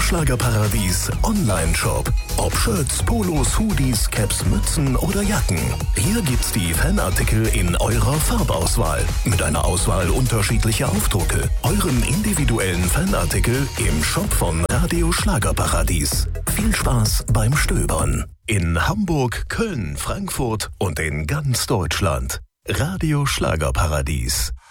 Schlagerparadies Online-Shop. Ob Shirts, Polos, Hoodies, Caps, Mützen oder Jacken. Hier gibt's die Fanartikel in eurer Farbauswahl. Mit einer Auswahl unterschiedlicher Aufdrucke. Euren individuellen Fanartikel im Shop von Radio Schlagerparadies. Viel Spaß beim Stöbern. In Hamburg, Köln, Frankfurt und in ganz Deutschland. Radio Schlagerparadies.